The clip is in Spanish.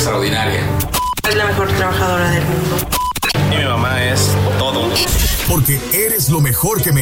extraordinaria. Es la mejor trabajadora del mundo. Y mi mamá es todo. Porque eres lo mejor que me